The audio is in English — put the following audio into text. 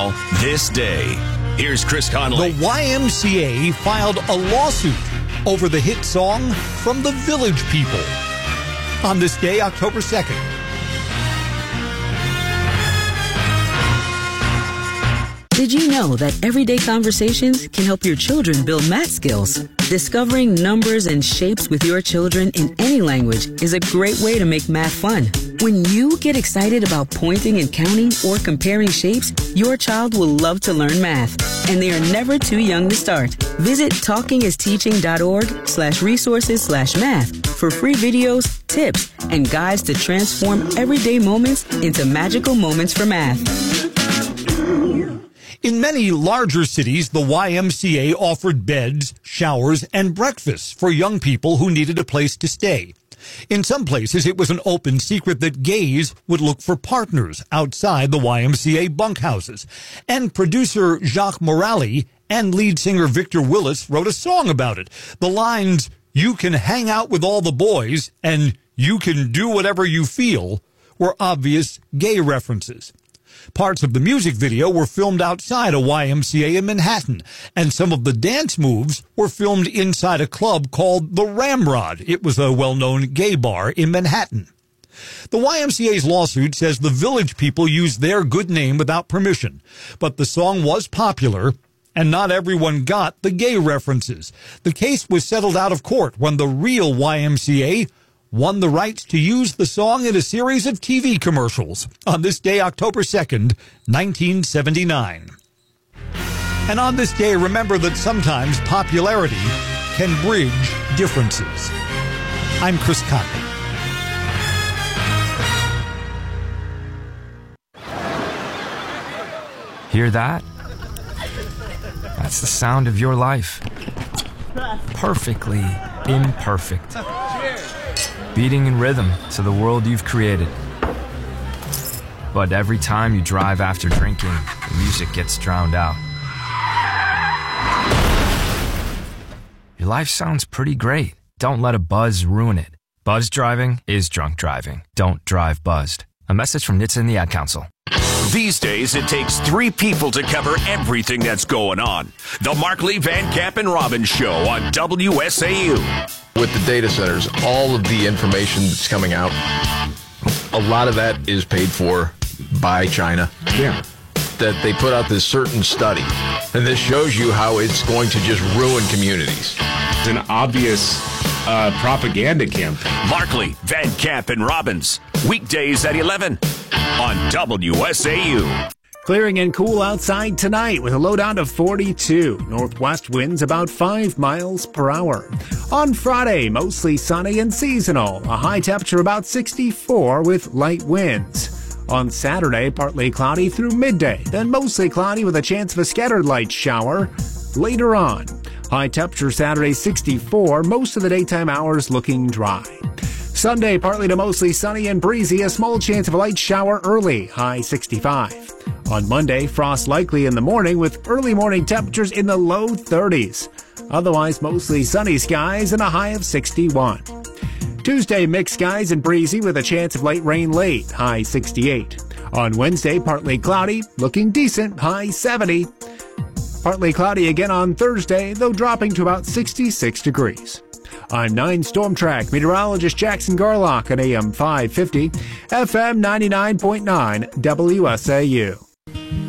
now, this day. Here's Chris Conley. The YMCA filed a lawsuit over the hit song From the Village People on this day, October 2nd. Did you know that everyday conversations can help your children build math skills? Discovering numbers and shapes with your children in any language is a great way to make math fun. When you get excited about pointing and counting or comparing shapes, your child will love to learn math, and they are never too young to start. Visit talkingisteaching.org/resources/math for free videos, tips, and guides to transform everyday moments into magical moments for math. In many larger cities, the YMCA offered beds, showers, and breakfasts for young people who needed a place to stay. In some places, it was an open secret that gays would look for partners outside the YMCA bunkhouses. And producer Jacques Morali and lead singer Victor Willis wrote a song about it. The lines, "You can hang out with all the boys," and "You can do whatever you feel," were obvious gay references. Parts of the music video were filmed outside a YMCA in Manhattan, and some of the dance moves were filmed inside a club called the Ramrod. It was a well-known gay bar in Manhattan. The YMCA's lawsuit says the Village People used their good name without permission, but the song was popular, and not everyone got the gay references. The case was settled out of court when the real YMCA won the rights to use the song in a series of TV commercials on this day, October 2nd, 1979. And on this day, remember that sometimes popularity can bridge differences. I'm Chris Conley. Hear that? That's the sound of your life. Perfectly imperfect. Beating in rhythm to the world you've created. But every time you drive after drinking, the music gets drowned out. Your life sounds pretty great. Don't let a buzz ruin it. Buzz driving is drunk driving. Don't drive buzzed. A message from NHTSA and the Ad Council. These days, it takes 3 people to cover everything that's going on. The Markley, Van Camp, and Robbins Show on WSAU. With the data centers, all of the information that's coming out, a lot of that is paid for by China. Yeah. That they put out this certain study, and this shows you how it's going to just ruin communities. It's an obvious propaganda campaign. Markley, Van Camp, and Robbins. Weekdays at 11 on WSAU. Clearing and cool outside tonight with a low down to 42. Northwest winds about 5 miles per hour. On Friday, mostly sunny and seasonal. A high temperature about 64 with light winds. On Saturday, partly cloudy through midday, then mostly cloudy with a chance of a scattered light shower later on. High temperature Saturday 64, most of the daytime hours looking dry. Sunday, partly to mostly sunny and breezy, a small chance of a light shower early, high 65. On Monday, frost likely in the morning with early morning temperatures in the low 30s. Otherwise, mostly sunny skies and a high of 61. Tuesday, mixed skies and breezy with a chance of light rain late, high 68. On Wednesday, partly cloudy, looking decent, high 70. Partly cloudy again on Thursday, though dropping to about 66 degrees. I'm 9 Storm Track meteorologist Jackson Garlock on AM 550, FM 99.9 WSAU.